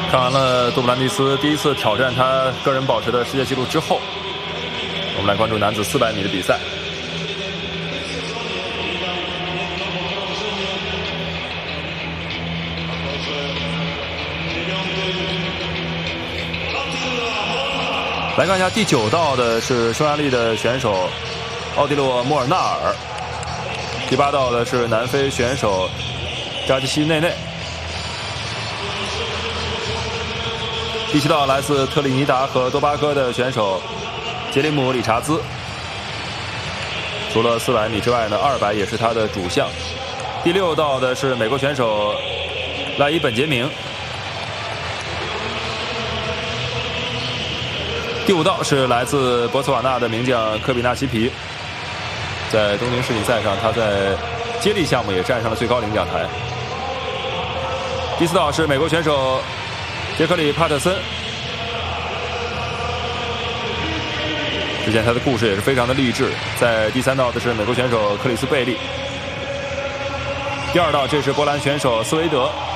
看完了杜布兰蒂斯第一次挑战他个人保持的世界纪录之后，我们来关注男子400米的比赛。来看一下第9道的是匈牙利的选手奥蒂洛·莫尔纳尔，第8道的是南非选手扎基西内内，第7道来自特立尼达和多巴哥的选手杰里姆·理查兹。除了400米之外呢，200也是他的主项。第6道的是美国选手赖伊·本杰明。第5道是来自博茨瓦纳的名将科比纳奇皮，在东京世锦赛上，他在接力项目也站上了最高领奖台。第4道是美国选手杰克里·帕特森，之前他的故事也是非常的励志。在第3道的是美国选手克里斯·贝利，第2道这是波兰选手斯维德。